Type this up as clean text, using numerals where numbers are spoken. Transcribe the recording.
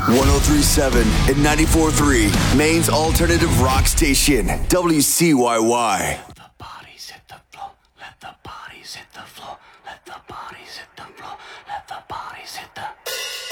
1037 and 94.3, Maine's alternative rock station, WCYY. The bodies hit the floor. Let the bodies hit the floor.